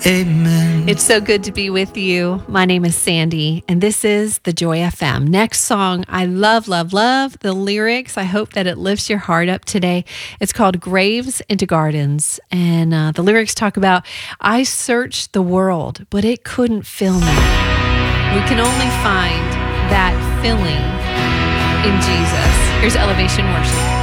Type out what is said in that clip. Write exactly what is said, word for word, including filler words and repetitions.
Amen. It's so good to be with you. My name is Sandy, and this is the Joy F M. Next song, I love, love, love the lyrics. I hope that it lifts your heart up today. It's called Graves into Gardens, and uh, the lyrics talk about, I searched the world, but it couldn't fill me. We can only find that filling in Jesus. Here's Elevation Worship.